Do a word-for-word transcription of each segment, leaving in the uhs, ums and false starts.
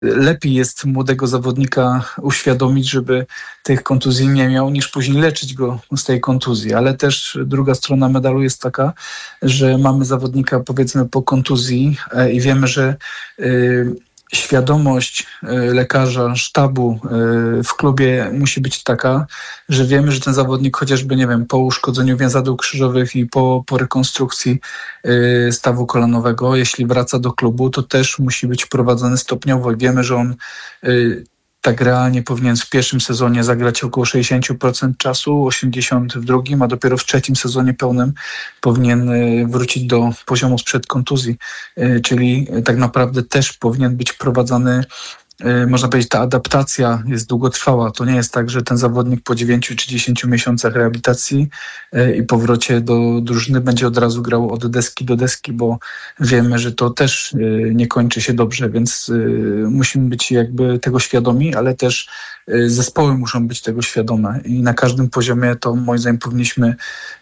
lepiej jest młodego zawodnika uświadomić, żeby tych kontuzji nie miał, niż później leczyć go z tej kontuzji. Ale też druga strona medalu jest taka, że mamy zawodnika powiedzmy po kontuzji i wiemy, że y, świadomość lekarza, sztabu w klubie musi być taka, że wiemy, że ten zawodnik chociażby, nie wiem, po uszkodzeniu więzadeł krzyżowych i po, po rekonstrukcji stawu kolanowego, jeśli wraca do klubu, to też musi być prowadzony stopniowo. Wiemy, że on tak realnie powinien w pierwszym sezonie zagrać około sześćdziesiąt procent czasu, osiemdziesiąt procent w drugim, a dopiero w trzecim sezonie pełnym powinien wrócić do poziomu sprzed kontuzji. Czyli tak naprawdę też powinien być prowadzony, można powiedzieć, ta adaptacja jest długotrwała. To nie jest tak, że ten zawodnik po dziewięciu czy dziesięciu miesiącach rehabilitacji i powrocie do drużyny będzie od razu grał od deski do deski, bo wiemy, że to też nie kończy się dobrze, więc musimy być jakby tego świadomi, ale też zespoły muszą być tego świadome i na każdym poziomie to moim zdaniem powinniśmy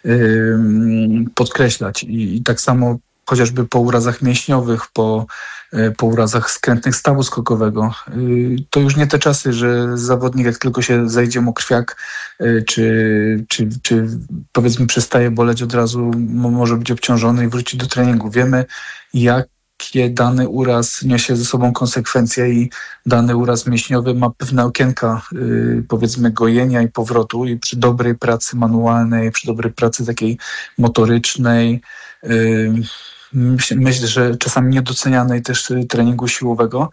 podkreślać. I, i tak samo chociażby po urazach mięśniowych, po, po urazach skrętnych stawu skokowego. To już nie te czasy, że zawodnik jak tylko się zejdzie mu krwiak, czy, czy, czy powiedzmy przestaje boleć od razu, może być obciążony i wróci do treningu. Wiemy, jakie dany uraz niesie ze sobą konsekwencje i dany uraz mięśniowy ma pewne okienka, powiedzmy, gojenia i powrotu i przy dobrej pracy manualnej, przy dobrej pracy takiej motorycznej, myślę, że czasami niedocenianej też treningu siłowego,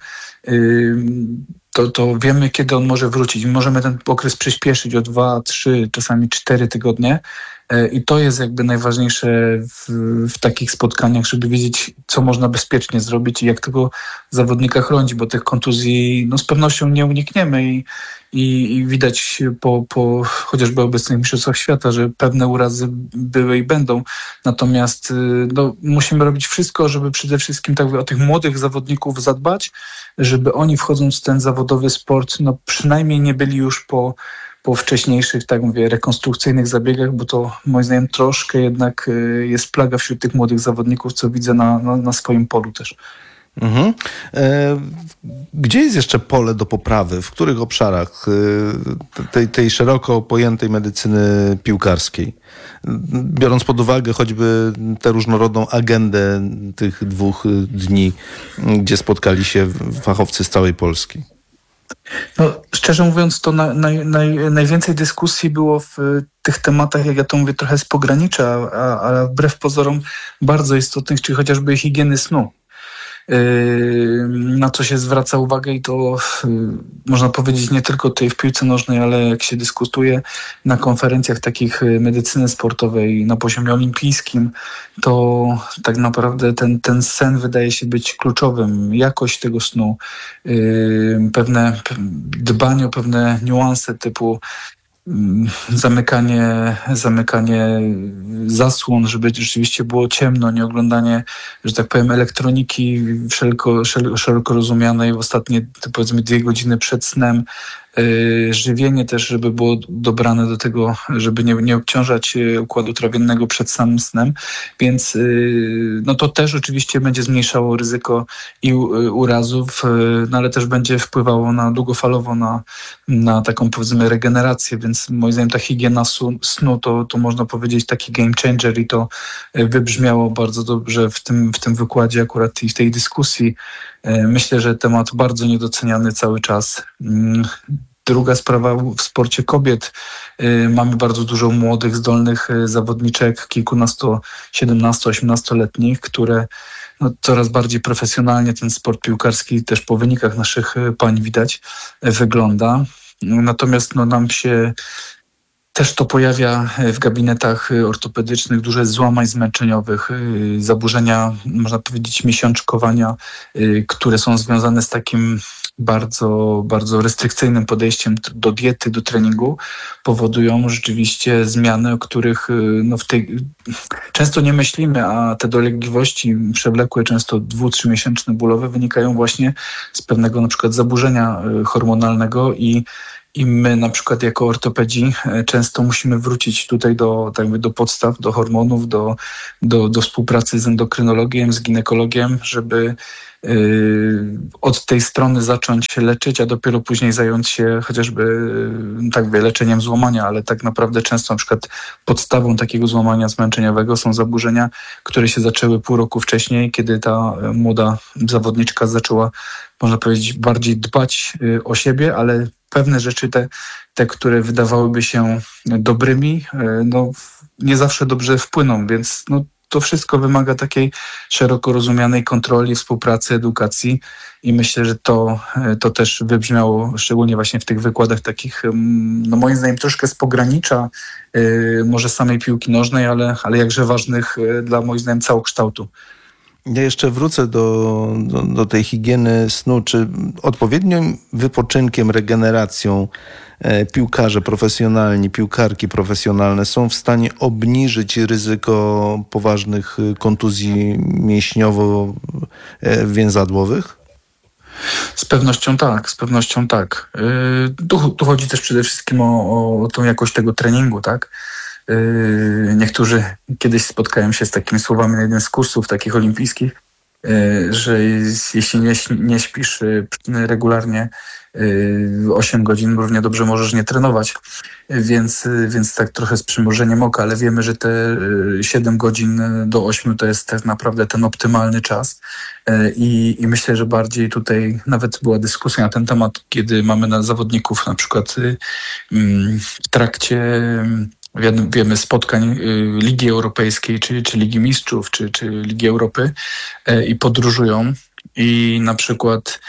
to, to wiemy, kiedy on może wrócić. Możemy ten okres przyspieszyć o dwa, trzy, czasami cztery tygodnie. I to jest jakby najważniejsze w, w takich spotkaniach, żeby wiedzieć, co można bezpiecznie zrobić i jak tego zawodnika chronić, bo tych kontuzji no, z pewnością nie unikniemy i, i, i widać po, po chociażby obecnych mistrzostwach świata, że pewne urazy były i będą. Natomiast no, musimy robić wszystko, żeby przede wszystkim tak o tych młodych zawodników zadbać, żeby oni wchodząc w ten zawodowy sport, no przynajmniej nie byli już po po wcześniejszych, tak mówię, rekonstrukcyjnych zabiegach, bo to moim zdaniem troszkę jednak jest plaga wśród tych młodych zawodników, co widzę na, na, na swoim polu też. Mhm. E, gdzie jest jeszcze pole do poprawy? W których obszarach e, tej, tej szeroko pojętej medycyny piłkarskiej? Biorąc pod uwagę choćby tę różnorodną agendę tych dwóch dni, gdzie spotkali się fachowcy z całej Polski. No, szczerze mówiąc, to na, naj, naj, najwięcej dyskusji było w tych tematach, jak ja to mówię, trochę z pogranicza, a, a wbrew pozorom bardzo istotnych, czyli chociażby higieny snu. Na co się zwraca uwagę i to można powiedzieć nie tylko tutaj w piłce nożnej, ale jak się dyskutuje na konferencjach takich medycyny sportowej na poziomie olimpijskim, to tak naprawdę ten, ten sen wydaje się być kluczowym. Jakość tego snu, pewne dbanie o pewne niuanse typu zamykanie, zamykanie zasłon, żeby rzeczywiście było ciemno, nie oglądanie, że tak powiem, elektroniki wszelko, szeroko rozumianej w ostatnie, powiedzmy, dwie godziny przed snem. Żywienie też, żeby było dobrane do tego, żeby nie, nie obciążać układu trawiennego przed samym snem, więc no to też oczywiście będzie zmniejszało ryzyko i urazów, no ale też będzie wpływało na długofalowo na, na taką, powiedzmy, regenerację, więc moim zdaniem ta higiena snu to, to można powiedzieć taki game changer i to wybrzmiało bardzo dobrze w tym, w tym wykładzie akurat i w tej dyskusji. Myślę, że temat bardzo niedoceniany cały czas. Druga sprawa w sporcie kobiet. Mamy bardzo dużo młodych, zdolnych zawodniczek, kilkunasto, siedemnasto, osiemnastoletnich, które no, coraz bardziej profesjonalnie ten sport piłkarski też po wynikach naszych pań widać wygląda. Natomiast no, nam się też to pojawia w gabinetach ortopedycznych, duże złamań zmęczeniowych, zaburzenia, można powiedzieć, miesiączkowania, które są związane z takim bardzo, bardzo restrykcyjnym podejściem do diety, do treningu, powodują rzeczywiście zmiany, o których no, w tej, często nie myślimy, a te dolegliwości przewlekłe, często dwu-, trzymiesięczne bólowe wynikają właśnie z pewnego na przykład zaburzenia hormonalnego i i my na przykład jako ortopedzi często musimy wrócić tutaj do, tak jakby do podstaw, do hormonów, do, do, do współpracy z endokrynologiem, z ginekologiem, żeby od tej strony zacząć leczyć, a dopiero później zająć się chociażby tak wie, leczeniem złamania, ale tak naprawdę często na przykład podstawą takiego złamania zmęczeniowego są zaburzenia, które się zaczęły pół roku wcześniej, kiedy ta młoda zawodniczka zaczęła, można powiedzieć, bardziej dbać o siebie, ale pewne rzeczy, te, te które wydawałyby się dobrymi, no nie zawsze dobrze wpłyną, więc no to wszystko wymaga takiej szeroko rozumianej kontroli, współpracy, edukacji i myślę, że to, to też wybrzmiało szczególnie właśnie w tych wykładach takich, no moim zdaniem troszkę z pogranicza yy, może samej piłki nożnej, ale, ale jakże ważnych yy, dla moim zdaniem całokształtu. Ja jeszcze wrócę do, do, do tej higieny snu. Czy odpowiednim wypoczynkiem, regeneracją e, piłkarze profesjonalni, piłkarki profesjonalne są w stanie obniżyć ryzyko poważnych kontuzji mięśniowo-więzadłowych? Z pewnością tak, z pewnością tak. Yy, tu, tu chodzi też przede wszystkim o, o tą jakość tego treningu, tak? Niektórzy kiedyś spotkają się z takimi słowami na jednym z kursów takich olimpijskich, że jeśli nie, nie śpisz regularnie osiem godzin, równie dobrze możesz nie trenować. Więc, więc tak trochę z przymrużeniem oka, ale wiemy, że te siedem godzin do ośmiu to jest tak naprawdę ten optymalny czas. I, I myślę, że bardziej tutaj nawet była dyskusja na ten temat, kiedy mamy na zawodników na przykład w trakcie wiemy spotkań Ligi Europejskiej, czy, czy Ligi Mistrzów, czy, czy Ligi Europy i podróżują i na przykład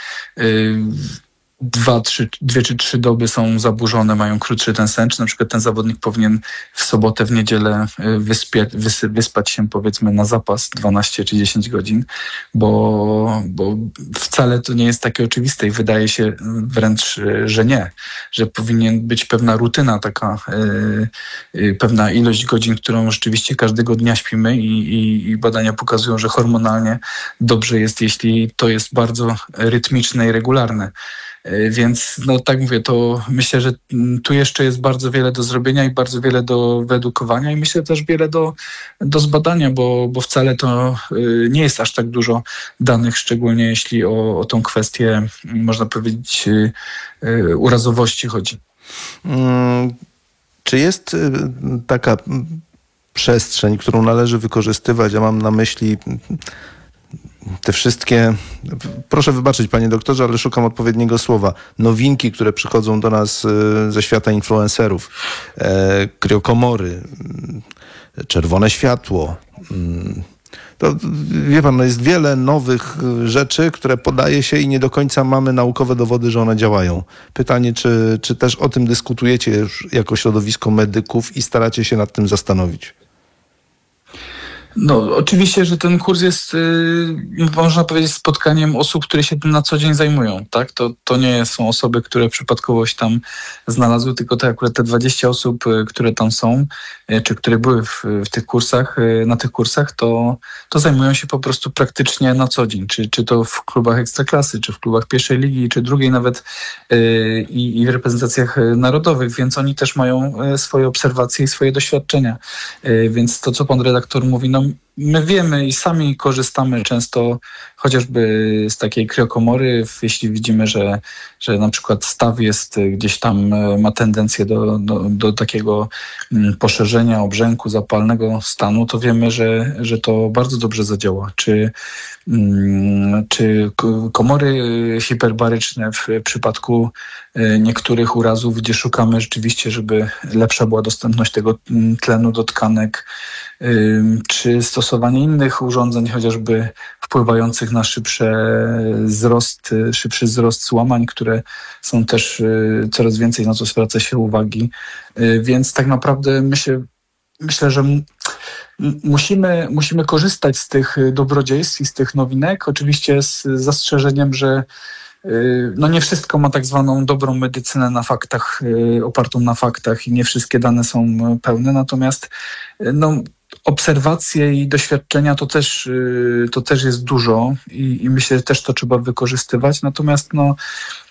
Dwa, trzy, dwie czy trzy doby są zaburzone, mają krótszy ten sen, czy na przykład ten zawodnik powinien w sobotę, w niedzielę wyspie, wys, wyspać się powiedzmy na zapas dwanaście czy dziesięć godzin, bo, bo wcale to nie jest takie oczywiste i wydaje się wręcz, że nie, że powinien być pewna rutyna, taka yy, pewna ilość godzin, którą rzeczywiście każdego dnia śpimy i, i, i badania pokazują, że hormonalnie dobrze jest, jeśli to jest bardzo rytmiczne i regularne. Więc no tak mówię, to myślę, że tu jeszcze jest bardzo wiele do zrobienia i bardzo wiele do wyedukowania i myślę też wiele do, do zbadania, bo, bo wcale to nie jest aż tak dużo danych, szczególnie jeśli o, o tą kwestię, można powiedzieć, urazowości chodzi. Hmm, czy jest taka przestrzeń, którą należy wykorzystywać? Ja mam na myśli te wszystkie, proszę wybaczyć panie doktorze, ale szukam odpowiedniego słowa, nowinki, które przychodzą do nas ze świata influencerów, e, kriokomory, czerwone światło. To, wie pan, no jest wiele nowych rzeczy, które podaje się i nie do końca mamy naukowe dowody, że one działają. Pytanie, czy, czy też o tym dyskutujecie już jako środowisko medyków i staracie się nad tym zastanowić? No, oczywiście, że ten kurs jest, yy, można powiedzieć, spotkaniem osób, które się tym na co dzień zajmują, tak? To, to nie są osoby, które przypadkowo się tam znalazły, tylko te akurat te dwadzieścia osób, yy, które tam są, yy, czy które były w, w tych kursach, yy, na tych kursach, to, to zajmują się po prostu praktycznie na co dzień, czy, czy to w klubach ekstraklasy, czy w klubach pierwszej ligi, czy drugiej nawet yy, i, i w reprezentacjach narodowych, więc oni też mają yy, swoje obserwacje i swoje doświadczenia. Yy, więc to, co pan redaktor mówi, no my wiemy i sami korzystamy często chociażby z takiej kriokomory, jeśli widzimy, że, że na przykład staw jest gdzieś tam, ma tendencję do, do, do takiego poszerzenia obrzęku, zapalnego stanu, to wiemy, że, że to bardzo dobrze zadziała. Czy, czy komory hiperbaryczne w przypadku niektórych urazów, gdzie szukamy rzeczywiście, żeby lepsza była dostępność tego tlenu do tkanek, czy stosowanie innych urządzeń, chociażby wpływających na szybszy wzrost, szybszy wzrost złamań, które są też coraz więcej, na co zwraca się uwagi. Więc tak naprawdę myślę, myślę, że musimy, musimy korzystać z tych dobrodziejstw i z tych nowinek, oczywiście z zastrzeżeniem, że no nie wszystko ma tak zwaną dobrą medycynę na faktach, opartą na faktach i nie wszystkie dane są pełne, natomiast no, obserwacje i doświadczenia to też, to też jest dużo i, i myślę, że też to trzeba wykorzystywać, natomiast no,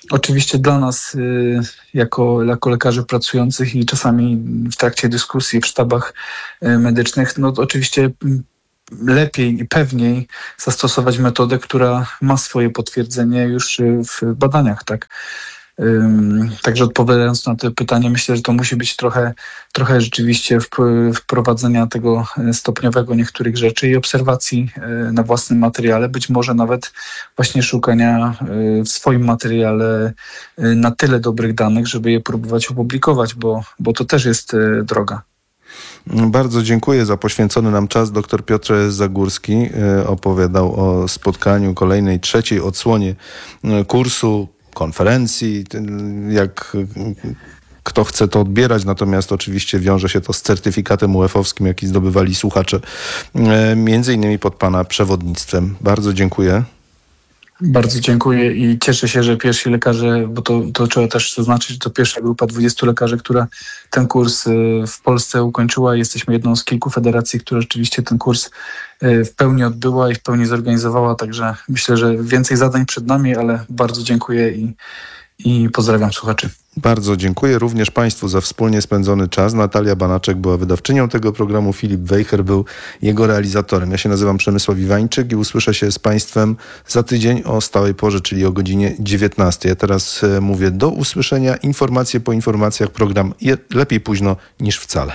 Oczywiście dla nas, y, jako, jako lekarzy pracujących i czasami w trakcie dyskusji w sztabach y, medycznych, no to oczywiście y, lepiej i pewniej zastosować metodę, która ma swoje potwierdzenie już y, w badaniach, tak? Ym, Także odpowiadając na to pytanie, myślę, że to musi być trochę, trochę rzeczywiście wp- wprowadzenia tego stopniowego niektórych rzeczy i obserwacji y, na własnym materiale, być może nawet właśnie szukania y, w swoim materiale y, na tyle dobrych danych, żeby je próbować opublikować, bo, bo to też jest y, droga. Bardzo dziękuję za poświęcony nam czas. Doktor Piotr Zagórski e, opowiadał o spotkaniu kolejnej, trzeciej odsłonie e, kursu, konferencji, jak kto chce to odbierać, natomiast oczywiście wiąże się to z certyfikatem U E F-owskim, jaki zdobywali słuchacze, e, między innymi pod pana przewodnictwem. Bardzo dziękuję. Bardzo dziękuję i cieszę się, że pierwsi lekarze, bo to, to trzeba też zaznaczyć, że to pierwsza grupa dwudziestu lekarzy, która ten kurs w Polsce ukończyła. Jesteśmy jedną z kilku federacji, która rzeczywiście ten kurs w pełni odbyła i w pełni zorganizowała, także myślę, że więcej zadań przed nami, ale bardzo dziękuję i, i pozdrawiam słuchaczy. Bardzo dziękuję również Państwu za wspólnie spędzony czas. Natalia Banaczek była wydawczynią tego programu, Filip Wejher był jego realizatorem. Ja się nazywam Przemysław Iwańczyk i usłyszę się z Państwem za tydzień o stałej porze, czyli o godzinie dziewiętnastej. Ja teraz mówię do usłyszenia. Informacje po informacjach. Program je, lepiej późno niż wcale.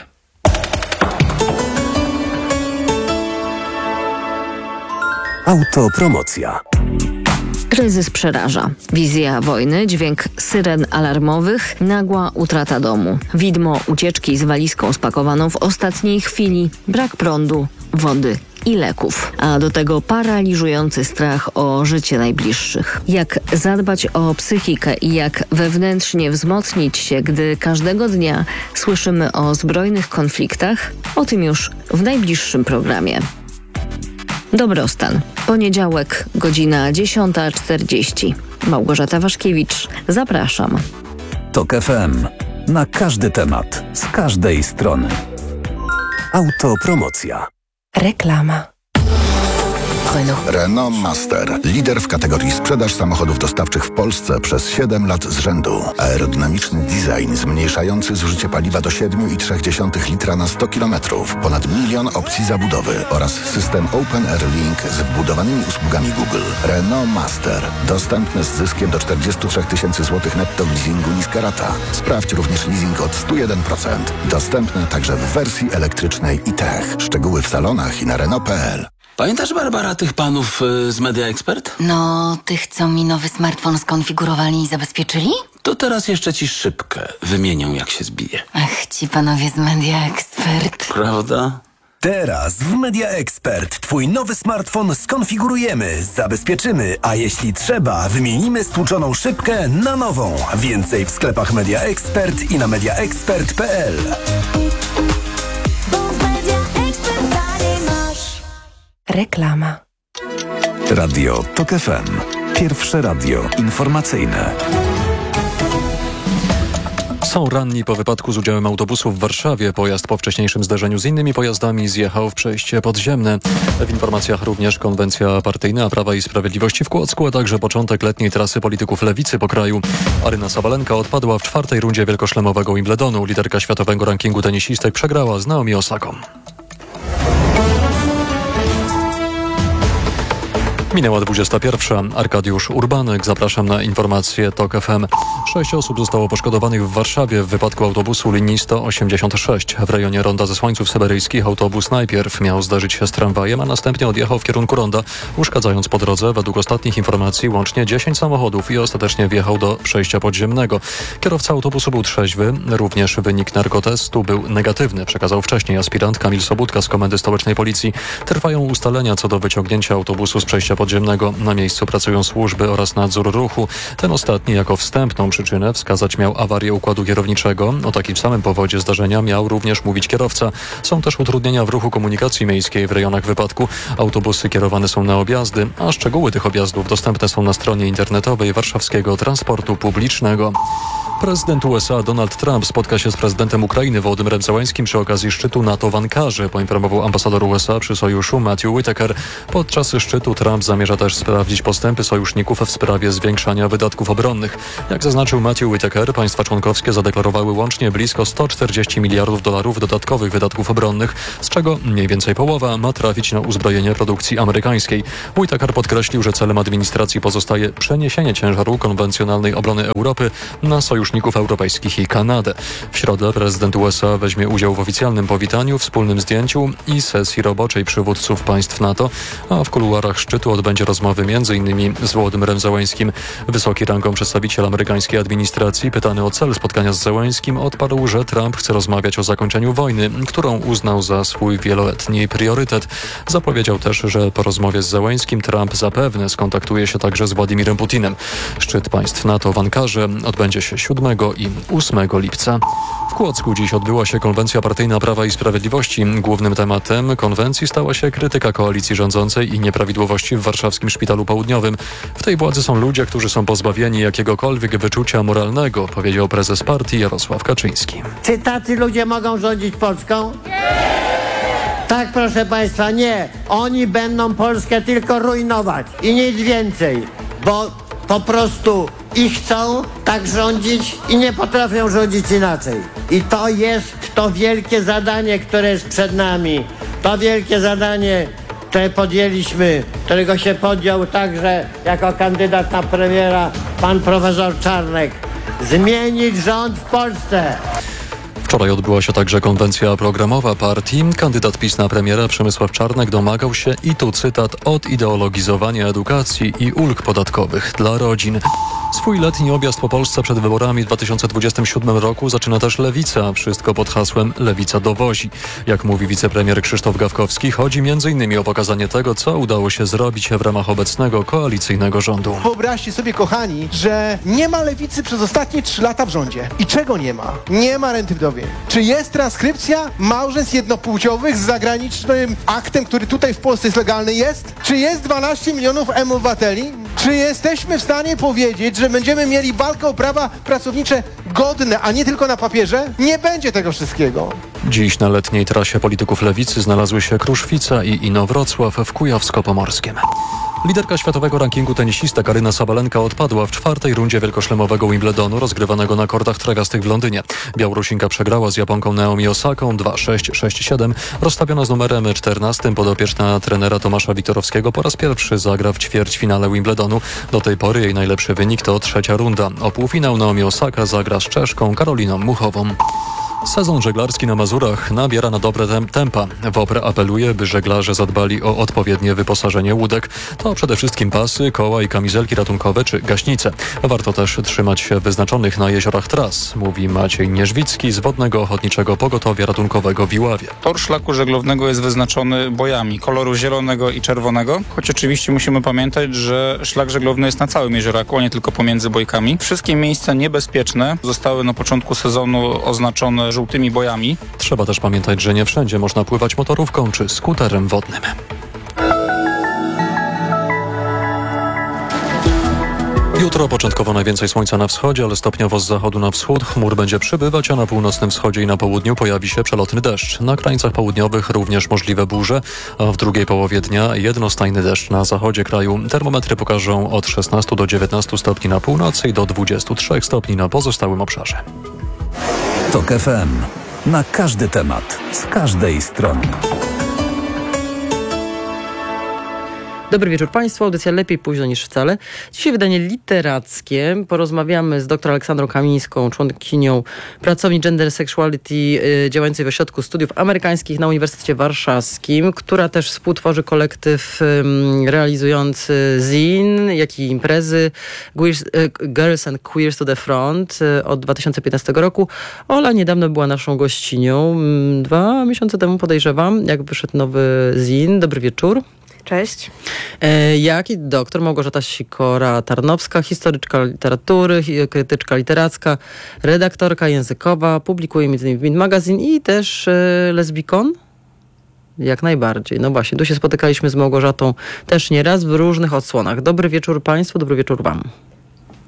Autopromocja. Kryzys przeraża. Wizja wojny, dźwięk syren alarmowych, nagła utrata domu. Widmo ucieczki z walizką spakowaną w ostatniej chwili, brak prądu, wody i leków. A do tego paraliżujący strach o życie najbliższych. Jak zadbać o psychikę i jak wewnętrznie wzmocnić się, gdy każdego dnia słyszymy o zbrojnych konfliktach? O tym już w najbliższym programie. Dobrostan. Poniedziałek, godzina dziesiąta czterdzieści. Małgorzata Waszkiewicz. Zapraszam. Tok F M. Na każdy temat. Z każdej strony. Autopromocja. Reklama. Renault Master. Lider w kategorii sprzedaż samochodów dostawczych w Polsce przez siedem lat z rzędu. Aerodynamiczny design zmniejszający zużycie paliwa do siedem przecinek trzy litra na sto kilometrów. Ponad milion opcji zabudowy oraz system Open Air Link z wbudowanymi usługami Google. Renault Master. Dostępny z zyskiem do czterdzieści trzy tysięcy złotych netto w leasingu niska rata. Sprawdź również leasing od sto jeden procent. Dostępny także w wersji elektrycznej i tech. Szczegóły w salonach i na Renault kropka p l. Pamiętasz, Barbara, tych panów y, z Media Expert? No, tych, co mi nowy smartfon skonfigurowali i zabezpieczyli? To teraz jeszcze ci szybkę wymienią, jak się zbije. Ach, ci panowie z Media Expert. Prawda? Teraz w Media Expert Twój nowy smartfon skonfigurujemy, zabezpieczymy, a jeśli trzeba, wymienimy stłuczoną szybkę na nową. Więcej w sklepach Media Expert i na media expert kropka p l. Reklama. Radio Tok F M. Pierwsze radio informacyjne. Są ranni po wypadku z udziałem autobusu w Warszawie. Pojazd po wcześniejszym zderzeniu z innymi pojazdami zjechał w przejście podziemne. W informacjach również konwencja partyjna Prawa i Sprawiedliwości w Kłodzku, a także początek letniej trasy polityków lewicy po kraju. Aryna Sabalenka odpadła w czwartej rundzie wielkoszlemowego Wimbledonu. Liderka światowego rankingu tenisistek przegrała z Naomi Osaką. Minęła dwudziesta pierwsza. Arkadiusz Urbanek. Zapraszam na informacje Tok F M. Sześć osób zostało poszkodowanych w Warszawie w wypadku autobusu linii sto osiemdziesiąt sześć. W rejonie ronda Zesłańców Syberyjskich autobus najpierw miał zderzyć się z tramwajem, a następnie odjechał w kierunku ronda, uszkadzając po drodze, według ostatnich informacji, łącznie dziesięć samochodów i ostatecznie wjechał do przejścia podziemnego. Kierowca autobusu był trzeźwy. Również wynik narkotestu był negatywny, przekazał wcześniej aspirant Kamil Sobudka z Komendy Stołecznej Policji. Trwają ustalenia co do wyciągnięcia autobusu z przejścia podziemnego. Na miejscu pracują służby oraz nadzór ruchu. Ten ostatni jako wstępną przyczynę wskazać miał awarię układu kierowniczego. O takim samym powodzie zdarzenia miał również mówić kierowca. Są też utrudnienia w ruchu komunikacji miejskiej w rejonach wypadku. Autobusy kierowane są na objazdy, a szczegóły tych objazdów dostępne są na stronie internetowej Warszawskiego Transportu Publicznego. Prezydent U S A Donald Trump spotka się z prezydentem Ukrainy Wołodymyrem Zełenськim przy okazji szczytu NATO w Ankarze, poinformował ambasador U S A przy sojuszu Matthew Whitaker. Podczas szczytu Trump zamierza też sprawdzić postępy sojuszników w sprawie zwiększania wydatków obronnych. Jak zaznaczył Matthew Whitaker, państwa członkowskie zadeklarowały łącznie blisko sto czterdzieści miliardów dolarów dodatkowych wydatków obronnych, z czego mniej więcej połowa ma trafić na uzbrojenie produkcji amerykańskiej. Whitaker podkreślił, że celem administracji pozostaje przeniesienie ciężaru konwencjonalnej obrony Europy na sojuszników europejskich i Kanadę. W środę prezydent U S A weźmie udział w oficjalnym powitaniu, wspólnym zdjęciu i sesji roboczej przywódców państw NATO, a w kuluarach szczytu odbędzie rozmowy m.in. z Wołodymyrem Zełenськim. Wysoki rangą przedstawiciel amerykańskiej administracji, pytany o cel spotkania z Zełenськim, odparł, że Trump chce rozmawiać o zakończeniu wojny, którą uznał za swój wieloletni priorytet. Zapowiedział też, że po rozmowie z Zełenськim Trump zapewne skontaktuje się także z Władimirem Putinem. Szczyt państw NATO w Ankarze odbędzie się siódmego i ósmego lipca. W Kłodzku dziś odbyła się konwencja partyjna Prawa i Sprawiedliwości. Głównym tematem konwencji stała się krytyka koalicji rządzącej i nieprawidłowości w warszawskim Szpitalu Południowym. W tej władzy są ludzie, którzy są pozbawieni jakiegokolwiek wyczucia moralnego, powiedział prezes partii Jarosław Kaczyński. Czy tacy ludzie mogą rządzić Polską? Tak, proszę Państwa, nie. Oni będą Polskę tylko rujnować i nic więcej, bo po prostu i chcą tak rządzić i nie potrafią rządzić inaczej. I to jest to wielkie zadanie, które jest przed nami. To wielkie zadanie, które podjęliśmy, którego się podjął także jako kandydat na premiera pan profesor Czarnek. Zmienić rząd w Polsce. Wczoraj odbyła się także konwencja programowa partii. Kandydat PiS na premiera Przemysław Czarnek domagał się, i tu cytat, odideologizowania edukacji i ulg podatkowych dla rodzin. Swój letni objazd po Polsce przed wyborami w dwa tysiące dwudziestym siódmym roku zaczyna też Lewica. Wszystko pod hasłem Lewica dowozi. Jak mówi wicepremier Krzysztof Gawkowski, chodzi między innymi o pokazanie tego, co udało się zrobić w ramach obecnego koalicyjnego rządu. Wyobraźcie sobie, kochani, że nie ma Lewicy przez ostatnie trzy lata w rządzie. I czego nie ma? Nie ma renty wdowiej. Czy jest transkrypcja małżeństw jednopłciowych z zagranicznym aktem, który tutaj w Polsce jest legalny? Jest? Czy jest dwanaście milionów obywateli? Czy jesteśmy w stanie powiedzieć, że będziemy mieli walkę o prawa pracownicze godne, a nie tylko na papierze? Nie będzie tego wszystkiego. Dziś na letniej trasie polityków Lewicy znalazły się Kruszwica i Inowrocław w Kujawsko-Pomorskiem. Liderka światowego rankingu tenisista Aryna Sabalenka odpadła w czwartej rundzie wielkoszlemowego Wimbledonu rozgrywanego na kortach trawiastych w Londynie. Białorusinka przegrała z Japonką Naomi Osaką dwa sześć sześć siedem. Rozstawiona z numerem czternastym podopieczna trenera Tomasza Witorowskiego po raz pierwszy zagra w ćwierćfinale Wimbledonu. Do tej pory jej najlepszy wynik to trzecia runda. O półfinał Naomi Osaka zagra z Czeszką Karoliną Muchową. Sezon żeglarski na Mazurach nabiera na dobre tem- tempa. WOPR apeluje, by żeglarze zadbali o odpowiednie wyposażenie łódek. To przede wszystkim pasy, koła i kamizelki ratunkowe czy gaśnice. Warto też trzymać się wyznaczonych na jeziorach tras, mówi Maciej Nierzwicki z Wodnego Ochotniczego Pogotowia Ratunkowego w Iławie. Tor szlaku żeglownego jest wyznaczony bojami koloru zielonego i czerwonego, choć oczywiście musimy pamiętać, że szlak żeglowny jest na całym jezioraku, a nie tylko pomiędzy bojkami. Wszystkie miejsca niebezpieczne zostały na początku sezonu oznaczone żółtymi bojami. Trzeba też pamiętać, że nie wszędzie można pływać motorówką czy skuterem wodnym. Jutro początkowo najwięcej słońca na wschodzie, ale stopniowo z zachodu na wschód chmur będzie przybywać, a na północnym wschodzie i na południu pojawi się przelotny deszcz. Na krańcach południowych również możliwe burze, a w drugiej połowie dnia jednostajny deszcz na zachodzie kraju. Termometry pokażą od szesnastu do dziewiętnastu stopni na północy i do dwudziestu trzech stopni na pozostałym obszarze. Tok F M. Na każdy temat, z każdej strony. Dobry wieczór Państwu. Audycja Lepiej późno niż wcale. Dzisiaj wydanie literackie. Porozmawiamy z dr Aleksandrą Kamińską, członkinią pracowni Gender Sexuality yy, działającej w Ośrodku Studiów Amerykańskich na Uniwersytecie Warszawskim, która też współtworzy kolektyw yy, realizujący zin, jak i imprezy Queers, yy, Girls and Queers to the Front yy, od dwa tysiące piętnastego roku. Ola niedawno była naszą gościnią. Yy, dwa miesiące temu podejrzewam, jak wyszedł nowy zin. Dobry wieczór. Cześć. E, jak i doktor Małgorzata Sikora-Tarnowska, historyczka literatury, krytyczka literacka, redaktorka językowa, publikuje między innymi w Mint Magazine i też e, lesbikon? Jak najbardziej. No właśnie, tu się spotykaliśmy z Małgorzatą też nieraz w różnych odsłonach. Dobry wieczór Państwu, dobry wieczór Wam.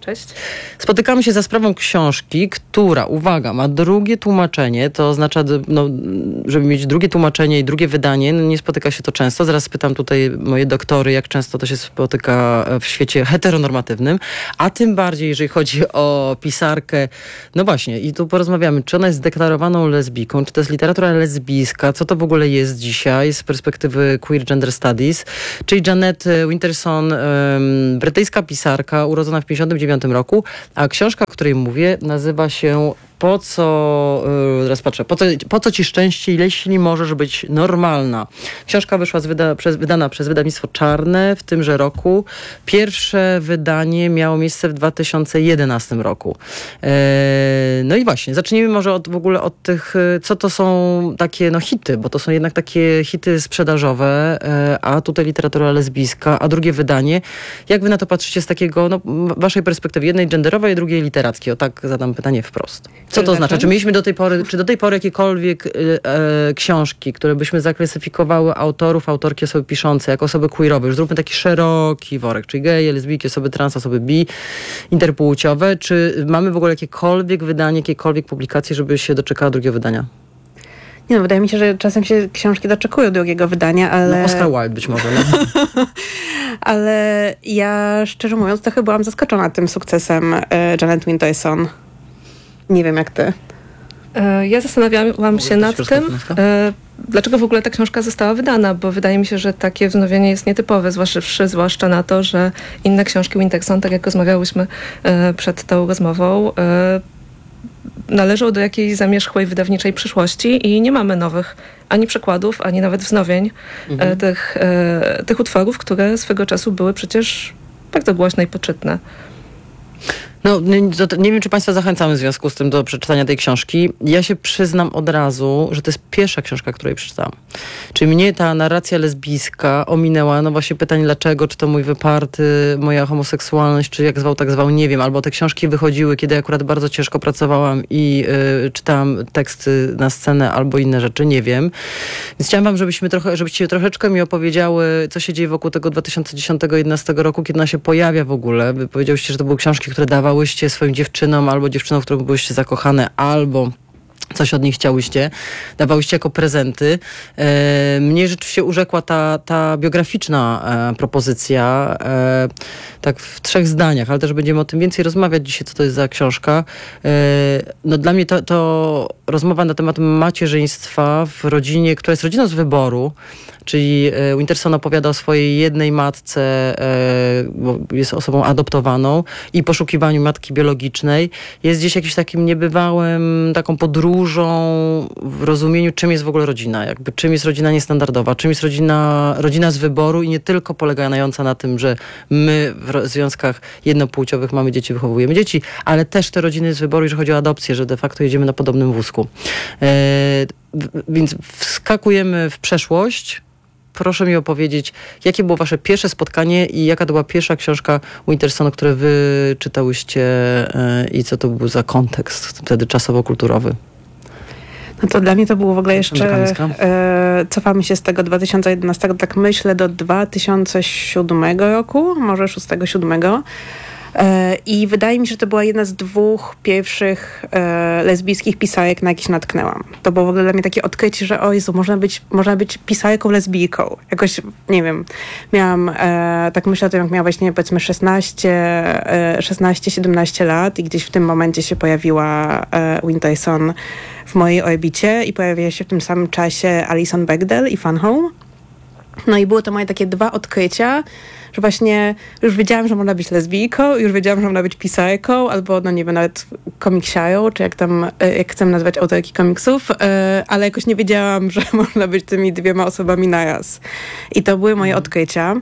Cześć. Spotykamy się za sprawą książki, która, uwaga, ma drugie tłumaczenie, to oznacza, no, żeby mieć drugie tłumaczenie i drugie wydanie, no nie spotyka się to często. Zaraz spytam tutaj moje doktory, jak często to się spotyka w świecie heteronormatywnym, a tym bardziej, jeżeli chodzi o pisarkę. No właśnie, i tu porozmawiamy, czy ona jest zdeklarowaną lesbijką, czy to jest literatura lesbijska, co to w ogóle jest dzisiaj z perspektywy Queer Gender Studies, czyli Janet Winterson, um, brytyjska pisarka, urodzona w pięćdziesiątym dziewiątym roku, a książka, o której mówię, nazywa się Po co, yy, teraz patrzę, po co, po co ci szczęście, jeśli możesz być normalna? Książka wyszła z wyda, przez, wydana przez wydawnictwo Czarne w tymże roku. Pierwsze wydanie miało miejsce w dwa tysiące jedenastym roku. Yy, no i właśnie, zacznijmy może od, w ogóle od tych, co to są takie no, hity, bo to są jednak takie hity sprzedażowe, yy, a tutaj literatura lesbijska, a drugie wydanie. Jak wy na to patrzycie z takiego, no, waszej perspektywy, jednej genderowej, drugiej literackiej? O tak zadam pytanie wprost. Co to oznacza? Czy mieliśmy do tej pory, czy do tej pory jakiekolwiek e, książki, które byśmy zaklasyfikowały autorów, autorki, osoby piszące jako osoby queerowe? Już zróbmy taki szeroki worek, czyli geje, lesbijki, osoby trans, osoby bi, interpłciowe. Czy mamy w ogóle jakiekolwiek wydanie, jakiekolwiek publikacje, żeby się doczekała drugiego wydania? Nie no, wydaje mi się, że czasem się książki doczekują drugiego wydania, ale... No, Oscar Wilde być może. No. Ale ja, szczerze mówiąc, trochę byłam zaskoczona tym sukcesem e, Janet Winterson. Nie wiem jak ty. Ja zastanawiałam się nad tym, dlaczego w ogóle ta książka została wydana, bo wydaje mi się, że takie wznowienie jest nietypowe, zwłaszcza, zwłaszcza na to, że inne książki Winterson, tak jak rozmawiałyśmy przed tą rozmową, należą do jakiejś zamierzchłej wydawniczej przyszłości i nie mamy nowych ani przekładów, ani nawet wznowień mhm. tych, tych utworów, które swego czasu były przecież bardzo głośne i poczytne. No, nie, nie wiem, czy państwa zachęcamy w związku z tym do przeczytania tej książki. Ja się przyznam od razu, że to jest pierwsza książka, której przeczytałam. Czyli mnie ta narracja lesbijska ominęła. No właśnie pytanie dlaczego, czy to mój wyparty, moja homoseksualność, czy jak zwał, tak zwał, nie wiem. Albo te książki wychodziły, kiedy akurat bardzo ciężko pracowałam i y, czytałam teksty na scenę albo inne rzeczy, nie wiem. Więc chciałam wam, żebyśmy trochę, żebyście troszeczkę mi opowiedziały, co się dzieje wokół tego dwa tysiące dziesiątego do dwa tysiące jedenastego roku, kiedy ona się pojawia w ogóle. Wy powiedziałyście, że to były książki, które dawały swoim dziewczynom, albo dziewczynom, w których byłyście zakochane, albo coś od nich chciałyście, dawałyście jako prezenty. E, mnie rzeczywiście urzekła ta, ta biograficzna e, propozycja, e, tak w trzech zdaniach, ale też będziemy o tym więcej rozmawiać dzisiaj, co to jest za książka. E, no dla mnie to, to rozmowa na temat macierzyństwa w rodzinie, która jest rodziną z wyboru, czyli Winterson opowiada o swojej jednej matce, bo jest osobą adoptowaną i poszukiwaniu matki biologicznej. Jest gdzieś jakimś takim niebywałym, taką podróżą w rozumieniu, czym jest w ogóle rodzina. Jakby czym jest rodzina niestandardowa, czym jest rodzina, rodzina z wyboru i nie tylko polegająca na tym, że my w związkach jednopłciowych mamy dzieci, wychowujemy dzieci, ale też te rodziny z wyboru, jeżeli chodzi o adopcję, że de facto jedziemy na podobnym wózku. E, więc wskakujemy w przeszłość. Proszę mi opowiedzieć, jakie było wasze pierwsze spotkanie i jaka to była pierwsza książka Wintersona, którą wy czytałyście yy, i co to był za kontekst wtedy czasowo-kulturowy? No to dla mnie to było w ogóle jeszcze, e, cofamy się z tego dwa tysiące jedenastego, tak myślę, do dwa tysiące siódmego roku, może szóstego, siódmego. I wydaje mi się, że to była jedna z dwóch pierwszych e, lesbijskich pisarek, na jakie się natknęłam. To było w ogóle dla mnie takie odkrycie, że o Jezu, można być, można być pisarką lesbijką. Jakoś, nie wiem, miałam, e, tak myślę o tym, jak miałam właśnie powiedzmy szesnaście, siedemnaście lat i gdzieś w tym momencie się pojawiła e, Winterson w mojej orbicie i pojawiła się w tym samym czasie Alison Bechdel i Fan Home. No i było to moje takie dwa odkrycia, że właśnie już wiedziałam, że można być lesbijką, już wiedziałam, że można być pisarką, albo no nie wiem, nawet komiksiarą, czy jak tam, jak chcę nazwać autorki komiksów, ale jakoś nie wiedziałam, że można być tymi dwiema osobami naraz. I to były moje odkrycia.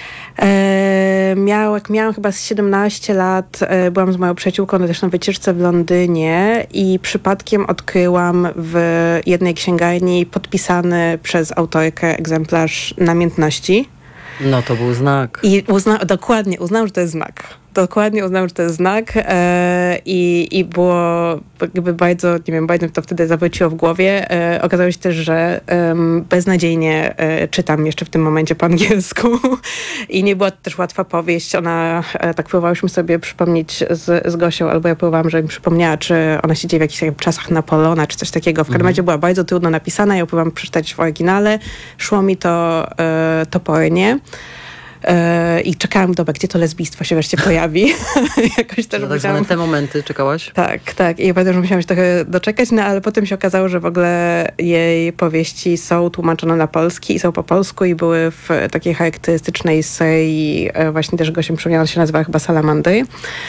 E, miał, jak miałam chyba z siedemnaście lat, e, byłam z moją przyjaciółką też na wycieczce w Londynie i przypadkiem odkryłam w jednej księgarni podpisany przez autorkę egzemplarz namiętności. No to był znak. I uzna, dokładnie, uznałam, że to jest znak. dokładnie uznałam, że to jest znak e, i, i było jakby bardzo, nie wiem, bardzo to wtedy zawróciło w głowie. E, okazało się też, że e, beznadziejnie e, czytam jeszcze w tym momencie po angielsku i nie była to też łatwa powieść. Ona, e, tak próbowałyśmy sobie przypomnieć z, z Gosią, albo ja próbowałam, żeby mi przypomniała, czy ona się dzieje w jakichś jak, czasach Napoleona, czy coś takiego. W każdym razie była bardzo trudno napisana. Ja próbowałam przeczytać w oryginale. Szło mi to e, topornie. I czekałam, dobra, gdzie to lesbijstwo się wreszcie pojawi. Jakoś też no, musiałam... tak te momenty czekałaś? Tak, tak. I ja pamiętam, że musiałam się trochę doczekać, no ale potem się okazało, że w ogóle jej powieści są tłumaczone na polski i są po polsku i były w takiej charakterystycznej serii, właśnie też Gosia przypomniała, się nazywa chyba Salamandry.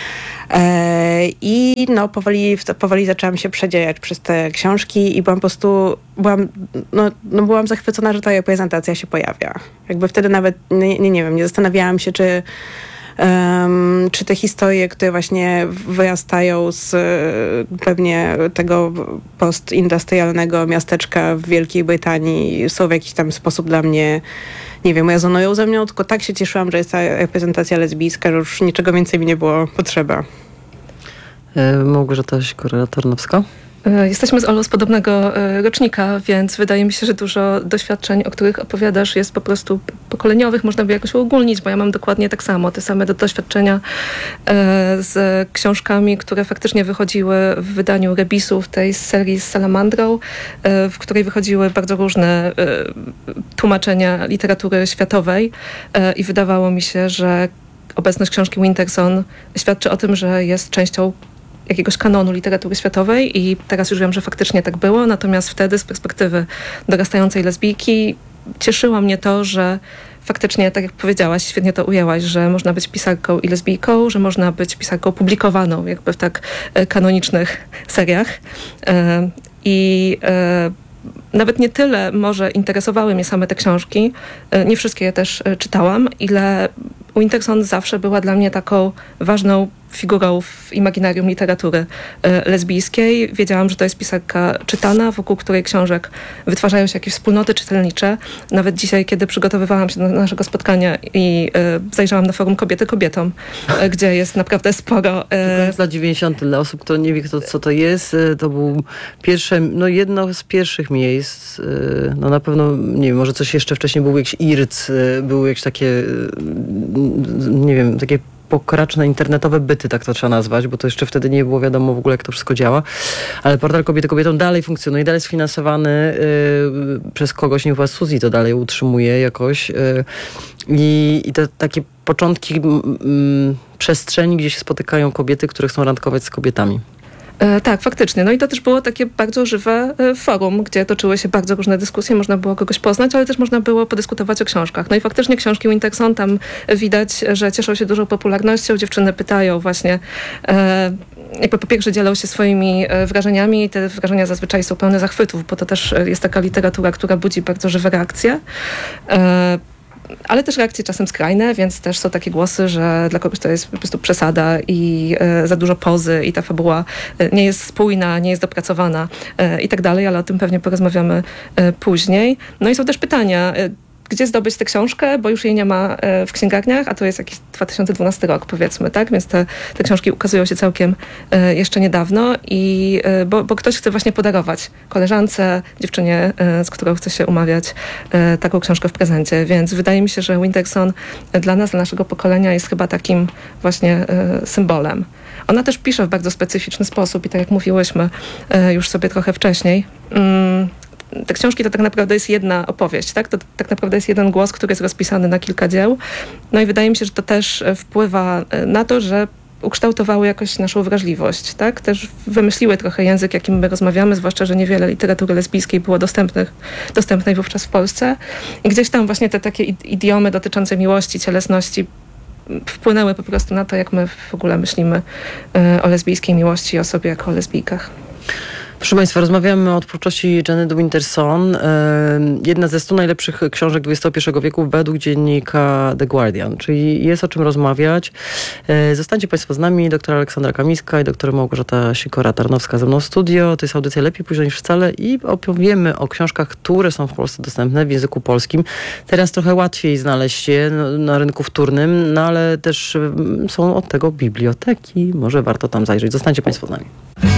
I no powoli, powoli zaczęłam się przedzierać przez te książki i byłam po prostu, byłam, no, no byłam zachwycona, że ta reprezentacja się pojawia. Jakby wtedy nawet, nie, nie, nie wiem, nie zastanawiałam się, czy Um, czy te historie, które właśnie wyrastają z pewnie tego postindustrialnego miasteczka w Wielkiej Brytanii, są w jakiś tam sposób dla mnie, nie wiem, rezonują ze mną, tylko tak się cieszyłam, że jest ta reprezentacja lesbijska, że już niczego więcej mi nie było potrzeba. Małgorzata Sikora-Tarnowska. Jesteśmy z Olą z podobnego rocznika, więc wydaje mi się, że dużo doświadczeń, o których opowiadasz, jest po prostu pokoleniowych, można by jakoś uogólnić, bo ja mam dokładnie tak samo, te same doświadczenia z książkami, które faktycznie wychodziły w wydaniu Rebisów, tej serii z Salamandrą, w której wychodziły bardzo różne tłumaczenia literatury światowej i wydawało mi się, że obecność książki Winterson świadczy o tym, że jest częścią jakiegoś kanonu literatury światowej i teraz już wiem, że faktycznie tak było, natomiast wtedy z perspektywy dorastającej lesbijki cieszyło mnie to, że faktycznie, tak jak powiedziałaś, świetnie to ujęłaś, że można być pisarką i lesbijką, że można być pisarką publikowaną jakby w tak kanonicznych seriach i nawet nie tyle może interesowały mnie same te książki, nie wszystkie je też czytałam, ile Winterson zawsze była dla mnie taką ważną figurą w imaginarium literatury lesbijskiej. Wiedziałam, że to jest pisarka czytana, wokół której książek wytwarzają się jakieś wspólnoty czytelnicze. Nawet dzisiaj, kiedy przygotowywałam się do naszego spotkania i y, zajrzałam na forum Kobiety Kobietom, y, gdzie jest naprawdę sporo... Y... W lat dziewięćdziesiątych dla osób, które nie wie, kto, co to jest, to był pierwsze, no jedno z pierwszych miejsc, y, no na pewno, nie wiem, może coś jeszcze wcześniej, był jakiś I R C, y, były jakieś takie, y, nie wiem, takie pokraczne internetowe byty, tak to trzeba nazwać, bo to jeszcze wtedy nie było wiadomo w ogóle, jak to wszystko działa. Ale portal Kobiety Kobietom dalej funkcjonuje, dalej jest finansowany y, przez kogoś, nie chyba Suzy to dalej utrzymuje jakoś. Y, I i te takie początki y, przestrzeni, gdzie się spotykają kobiety, które chcą randkować z kobietami. E, tak, faktycznie. No i to też było takie bardzo żywe e, forum, gdzie toczyły się bardzo różne dyskusje, można było kogoś poznać, ale też można było podyskutować o książkach. No i faktycznie książki Winterson, tam widać, że cieszą się dużą popularnością. Dziewczyny pytają właśnie, e, jakby po pierwsze dzielą się swoimi e, wrażeniami i te wrażenia zazwyczaj są pełne zachwytów, bo to też jest taka literatura, która budzi bardzo żywe reakcje. E, ale też reakcje czasem skrajne, więc też są takie głosy, że dla kogoś to jest po prostu przesada i e, za dużo pozy i ta fabuła e, nie jest spójna, nie jest dopracowana e, i tak dalej, ale o tym pewnie porozmawiamy e, później. No i są też pytania, e, gdzie zdobyć tę książkę, bo już jej nie ma w księgarniach, a to jest jakiś dwa tysiące dwunasty rok, powiedzmy, tak? Więc te, te książki ukazują się całkiem e, jeszcze niedawno i e, bo, bo ktoś chce właśnie podarować koleżance, dziewczynie, e, z którą chce się umawiać e, taką książkę w prezencie. Więc wydaje mi się, że Winterson dla nas, dla naszego pokolenia jest chyba takim właśnie e, symbolem. Ona też pisze w bardzo specyficzny sposób i tak jak mówiłyśmy e, już sobie trochę wcześniej, mm, te książki to tak naprawdę jest jedna opowieść, tak? To tak naprawdę jest jeden głos, który jest rozpisany na kilka dzieł. No i wydaje mi się, że to też wpływa na to, że ukształtowały jakoś naszą wrażliwość, tak? Też wymyśliły trochę język, jakim my rozmawiamy, zwłaszcza, że niewiele literatury lesbijskiej było dostępnych, dostępnej wówczas w Polsce. I gdzieś tam właśnie te takie idiomy dotyczące miłości, cielesności wpłynęły po prostu na to, jak my w ogóle myślimy o lesbijskiej miłości i o sobie jako o lesbijkach. Proszę Państwa, rozmawiamy o twórczości Janet Winterson. Jedna ze stu najlepszych książek dwudziestego pierwszego wieku według dziennika The Guardian, czyli jest o czym rozmawiać. Zostańcie Państwo z nami, doktor Aleksandra Kamińska i doktor Małgorzata Sikora-Tarnowska ze mną w studio. To jest audycja Lepiej późno niż wcale i opowiemy o książkach, które są w Polsce dostępne w języku polskim. Teraz trochę łatwiej znaleźć je na rynku wtórnym, no ale też są od tego biblioteki. Może warto tam zajrzeć. Zostańcie Państwo z nami.